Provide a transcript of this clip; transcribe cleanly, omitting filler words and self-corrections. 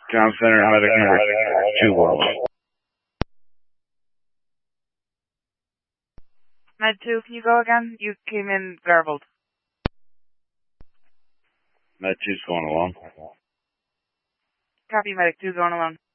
Town Center, medic number 211. Med 2, can you go again? You came in garbled. Med 2's going along. Copy, medic 2 going along.